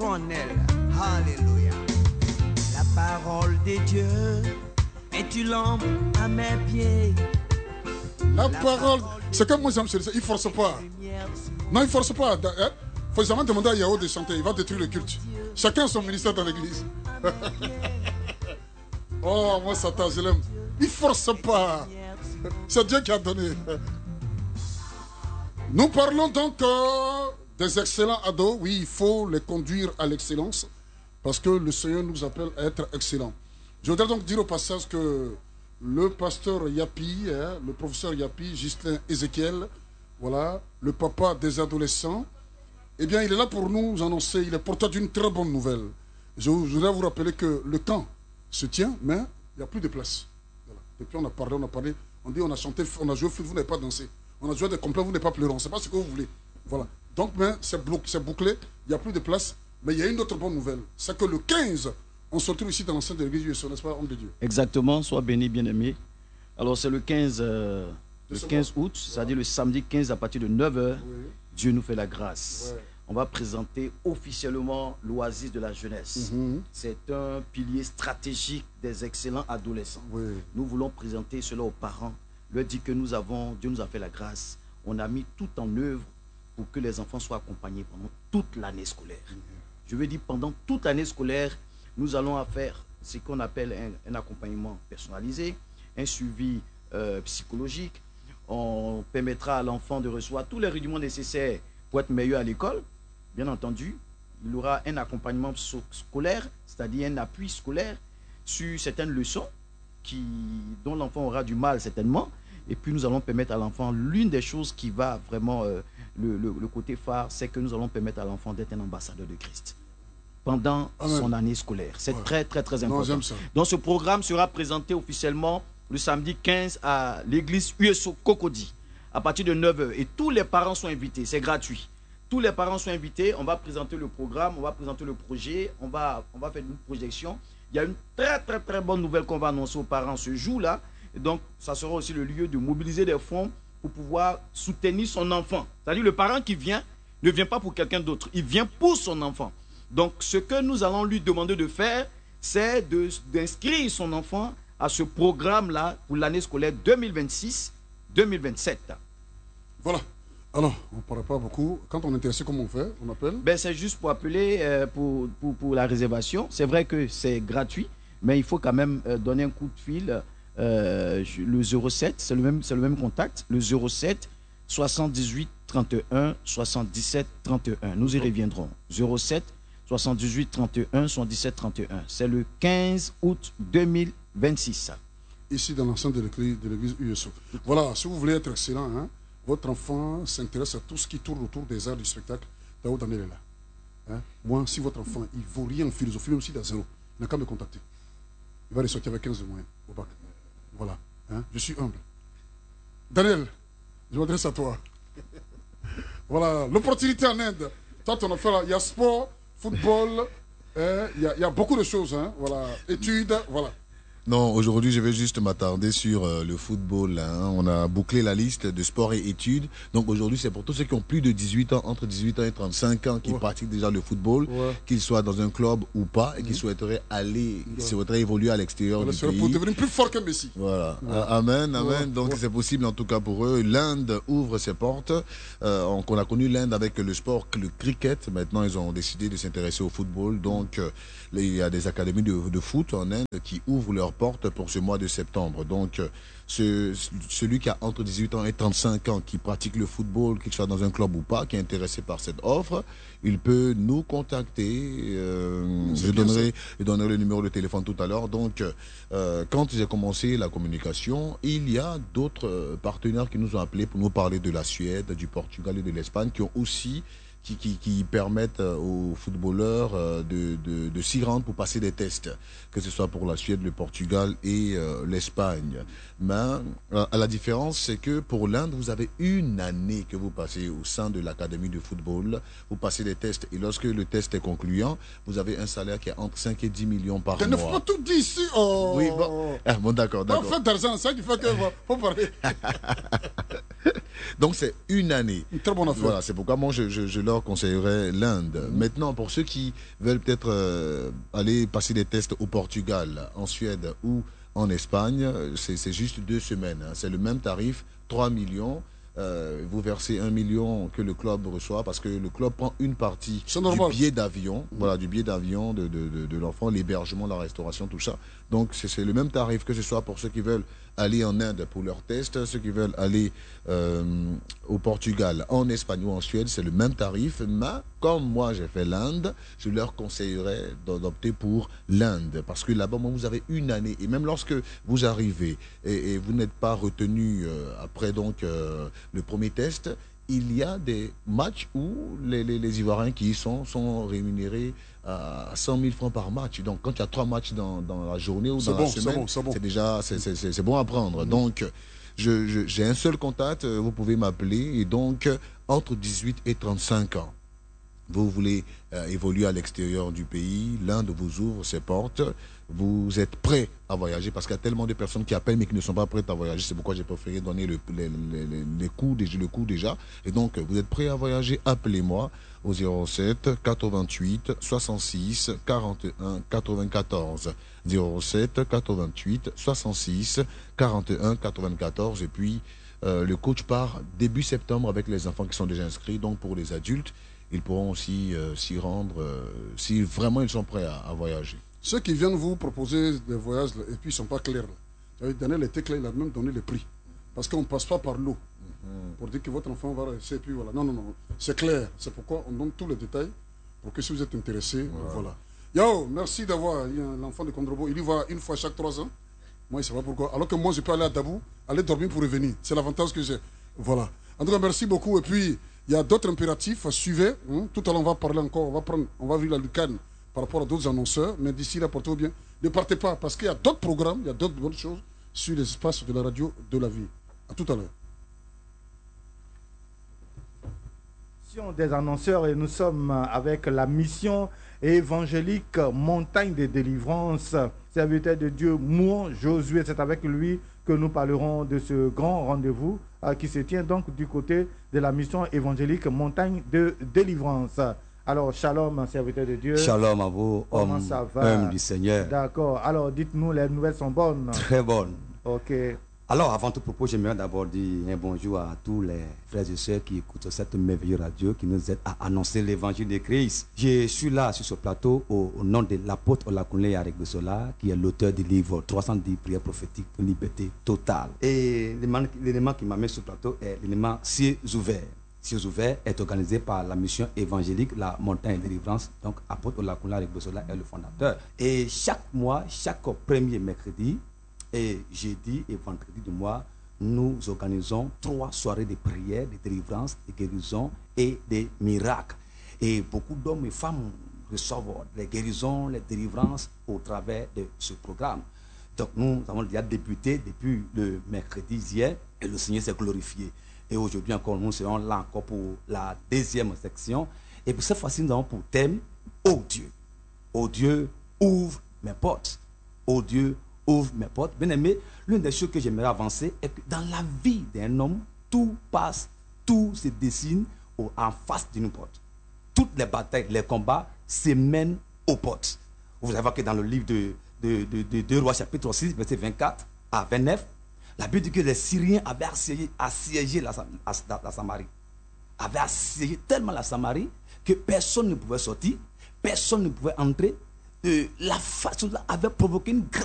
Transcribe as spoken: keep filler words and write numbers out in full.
l'éternel. Alléluia. La parole de Dieu est une lampe à mes pieds. La, la parole, c'est comme moi j'aime ça, il ne force pas. Non, il ne force pas. Il faut jamais demander à Yahoo de chanter, il va détruire le culte. Chacun a son ministère dans l'église. Oh, moi Satan, je l'aime. Il ne force pas. C'est Dieu qui a donné. Nous parlons donc euh, des excellents ados. Oui, il faut les conduire à l'excellence parce que le Seigneur nous appelle à être excellents. Je voudrais donc dire au passage que le pasteur Yapi, hein, le professeur Yapi, Justin Ézéchiel, voilà, le papa des adolescents, eh bien, il est là pour nous annoncer, il est porteur d'une très bonne nouvelle. Je, je voudrais vous rappeler que le camp se tient, mais il n'y a plus de place. Voilà. Depuis, on a parlé, on a parlé, on dit, on a chanté, on a joué au foot, vous n'avez pas dansé. On a joué des complets, vous n'avez pas pleuré, on ne sait pas ce que vous voulez. Voilà. Donc, mais c'est bouclé, il n'y a plus de place, mais il y a une autre bonne nouvelle. C'est que le quinze, on se retrouve ici dans l'enceinte de l'église U S O, n'est-ce pas, homme de Dieu? Exactement, sois béni, bien-aimé. Alors, c'est le quinze, euh, le quinze août, c'est-à-dire le samedi quinze à partir de neuf heures, oui. Dieu nous fait la grâce. Ouais. On va présenter officiellement l'Oasis de la jeunesse. Mm-hmm. C'est un pilier stratégique des excellents adolescents. Oui. Nous voulons présenter cela aux parents, leur dire que nous avons, Dieu nous a fait la grâce. On a mis tout en œuvre pour que les enfants soient accompagnés pendant toute l'année scolaire. Mm-hmm. Je veux dire, pendant toute l'année scolaire, nous allons faire ce qu'on appelle un, un accompagnement personnalisé, un suivi euh, psychologique. On permettra à l'enfant de recevoir tous les rudiments nécessaires pour être meilleur à l'école. Bien entendu, il aura un accompagnement scolaire, c'est-à-dire un appui scolaire sur certaines leçons qui, dont l'enfant aura du mal certainement. Et puis nous allons permettre à l'enfant, l'une des choses qui va vraiment, euh, le, le, le côté phare, c'est que nous allons permettre à l'enfant d'être un ambassadeur de Christ pendant Amen. Son année scolaire. C'est ouais. très, très, très important. Non, donc ce programme sera présenté officiellement le samedi quinze à l'église U S O Cocody à partir de neuf heures. Et tous les parents sont invités, c'est gratuit. Tous les parents sont invités, on va présenter le programme, on va présenter le projet, on va, on va faire une projection. Il y a une très, très, très bonne nouvelle qu'on va annoncer aux parents ce jour-là. Et donc, ça sera aussi le lieu de mobiliser des fonds pour pouvoir soutenir son enfant. C'est-à-dire le parent qui vient ne vient pas pour quelqu'un d'autre, il vient pour son enfant. Donc, ce que nous allons lui demander de faire, c'est d'inscrire son enfant à ce programme-là pour l'année scolaire deux mille vingt-six deux mille vingt-sept. Voilà. Alors, on ne parle pas beaucoup. Quand on est intéressé, comment on fait? On appelle? Ben, c'est juste pour appeler euh, pour, pour, pour la réservation. C'est vrai que c'est gratuit, mais il faut quand même euh, donner un coup de fil. Euh, le zéro sept, c'est le même, c'est le même contact. Le zéro sept soixante-dix-huit trente et un soixante-dix-sept trente et un. Nous y reviendrons. zéro sept soixante-dix-huit trente et un soixante-dix-sept trente et un. C'est le quinze août deux mille vingt-six. Ici, dans l'enceinte de l'église U S O. Voilà, si vous voulez être excellent, hein, votre enfant s'intéresse à tout ce qui tourne autour des arts du spectacle. Daoud Daniel est là. Hein? Moi, si votre enfant, il ne vaut rien en philosophie, même s'il a zéro, il n'a qu'à me contacter. Il va ressortir avec quinze de moyens au bac. Voilà. Hein? Je suis humble. Daniel, je m'adresse à toi. Voilà. L'opportunité en Inde. Toi, ton affaire là, il y a sport, football, hein? il, y a, il y a beaucoup de choses. Hein? Voilà. Études, voilà. Non, aujourd'hui, je vais juste m'attarder sur euh, le football. Hein. On a bouclé la liste de sport et études. Donc aujourd'hui, c'est pour tous ceux qui ont plus de dix-huit ans, entre dix-huit ans et trente-cinq ans, qui ouais. pratiquent déjà le football, ouais. qu'ils soient dans un club ou pas, et mmh. qui souhaiteraient aller, ouais. souhaiteraient évoluer à l'extérieur voilà, du pays. Pour devenir plus fort qu'un Messi. Voilà. Ouais. Amen, amen. Ouais. Donc ouais. c'est possible en tout cas pour eux. L'Inde ouvre ses portes. Euh, on, on a connu l'Inde avec le sport, le cricket. Maintenant, ils ont décidé de s'intéresser au football. Donc euh, il y a des académies de, de foot en Inde qui ouvrent leurs porte pour ce mois de septembre. Donc, ce, celui qui a entre dix-huit ans et trente-cinq ans, qui pratique le football, qu'il soit dans un club ou pas, qui est intéressé par cette offre, il peut nous contacter. Euh, je, donnerai, je donnerai le numéro de téléphone tout à l'heure. Donc, euh, quand j'ai commencé la communication, il y a d'autres partenaires qui nous ont appelés pour nous parler de la Suède, du Portugal et de l'Espagne, qui ont aussi Qui, qui, qui permettent aux footballeurs de, de, de s'y rendre pour passer des tests, que ce soit pour la Suède, le Portugal et euh, l'Espagne. Mais euh, la différence, c'est que pour l'Inde, vous avez une année que vous passez au sein de l'académie de football, vous passez des tests, et lorsque le test est concluant, vous avez un salaire qui est entre cinq et dix millions par mois. Tu ne faut pas tout dire ici. Oh. Oui, bon, ah, bon d'accord, d'accord. En fait, d'argent, c'est ça qui fait que faut parler. Donc c'est une année. Une très bonne affaire. Voilà, c'est pourquoi moi je, je, je leur leur conseillerais l'Inde. Mm-hmm. Maintenant, pour ceux qui veulent peut-être euh, aller passer des tests au Portugal, en Suède ou en Espagne, c'est juste deux semaines. Hein. C'est le même tarif, trois millions. Euh, vous versez un million que le club reçoit parce que le club prend une partie du billet d'avion, mmh. voilà, du billet d'avion de, de, de, de l'enfant, l'hébergement, la restauration, tout ça. Donc c'est le même tarif, que ce soit pour ceux qui veulent aller en Inde pour leur test, ceux qui veulent aller euh, au Portugal, en Espagne ou en Suède, c'est le même tarif. Mais comme moi j'ai fait l'Inde, je leur conseillerais d'opter pour l'Inde parce que là-bas, vous avez une année et même lorsque vous arrivez et, et vous n'êtes pas retenu euh, après donc euh, le premier test, il y a des matchs où les, les, les Ivoiriens qui y sont sont rémunérés à cent mille francs par match. Donc, quand il y a trois matchs dans, dans la journée ou dans bon, la semaine, c'est bon, bon. déjà c'est bon à prendre. Mmh. Donc, j'ai je, un seul contact, vous pouvez m'appeler. Et donc, entre dix-huit et trente-cinq ans, vous voulez euh, évoluer à l'extérieur du pays, l'Inde vous ouvre ses portes, vous êtes prêt à voyager parce qu'il y a tellement de personnes qui appellent mais qui ne sont pas prêtes à voyager. C'est pourquoi j'ai préféré donner le, les, les, les coûts, le coût déjà. Et donc, vous êtes prêt à voyager, appelez-moi au zéro sept quatre-vingt-huit soixante-six quarante et un quatre-vingt-quatorze. zéro sept quatre-vingt-huit soixante-six quarante et un quatre-vingt-quatorze. Et puis, euh, le coach part début septembre avec les enfants qui sont déjà inscrits. Donc, pour les adultes, ils pourront aussi euh, s'y rendre euh, si vraiment ils sont prêts à, à voyager. Ceux qui viennent vous proposer des voyages et puis ils ne sont pas clairs, là. Daniel était clair, il a même donné le prix. Parce qu'on ne passe pas par l'eau mm-hmm. pour dire que votre enfant va rester. Et puis voilà. Non, non, non. C'est clair. C'est pourquoi on donne tous les détails pour que si vous êtes intéressé, voilà. voilà. Yo, merci d'avoir l'enfant de Kondrobo. Il y va une fois chaque trois ans. Moi, je ne sais pas pourquoi. Alors que moi, je peux aller à Dabou, aller dormir pour revenir. C'est l'avantage que j'ai. Voilà. En tout cas, merci beaucoup. Et puis, il y a d'autres impératifs. Suivez. Hein. Tout à l'heure, on va parler encore. On va prendre, on va vivre la Lucane par rapport à d'autres annonceurs. Mais d'ici là, portez-vous bien. Ne partez pas parce qu'il y a d'autres programmes, il y a d'autres bonnes choses sur les espaces de la radio de la vie. À tout à l'heure. Des annonceurs et nous sommes avec la mission évangélique Montagne de Délivrance. Serviteur de Dieu, Mouan Josué, c'est avec lui que nous parlerons de ce grand rendez-vous euh, qui se tient donc du côté de la mission évangélique Montagne de Délivrance. Alors, shalom, serviteur de Dieu. Shalom à vous, homme, homme du Seigneur. D'accord. Alors, dites-nous, les nouvelles sont bonnes. Très bonnes. Ok. Alors, avant tout propos, j'aimerais d'abord dire un bonjour à tous les frères et sœurs qui écoutent cette merveilleuse radio qui nous aide à annoncer l'évangile de Christ. Je suis là sur ce plateau au, au nom de l'apôtre Olakunle Aregbesola, qui est l'auteur du livre trois cent dix prières prophétiques pour liberté totale. Et l'élément qui m'amène sur ce plateau est l'élément cieux ouverts. Cieux ouverts est organisé par la mission évangélique La Montagne de Délivrance. Donc, apôtre Olakunle Aregbesola est le fondateur. Et chaque mois, chaque premier mercredi, et jeudi et vendredi du mois, nous organisons trois soirées de prière, de délivrance, de guérison et de miracles. Et beaucoup d'hommes et femmes reçoivent les guérisons, les délivrances au travers de ce programme. Donc nous avons déjà débuté depuis le mercredi hier et le Seigneur s'est glorifié. Et aujourd'hui encore, nous serons là encore pour la deuxième section. Et pour cette fois-ci, nous avons pour thème « Oh Dieu, oh Dieu, ouvre mes portes. Oh Dieu, ouvre mes portes. » Bien aimé, l'une des choses que j'aimerais avancer est que dans la vie d'un homme, tout passe, tout se dessine au, en face d'une porte. Toutes les batailles, les combats se mènent aux portes. Vous allez voir que dans le livre de, de, de, de deux Rois, chapitre six, verset vingt-quatre à vingt-neuf, la Bible dit que les Syriens avaient assiégé, assiégé la, la, la Samarie. Avaient assiégé tellement la Samarie que personne ne pouvait sortir, personne ne pouvait entrer. Euh, la façon avait provoqué une grande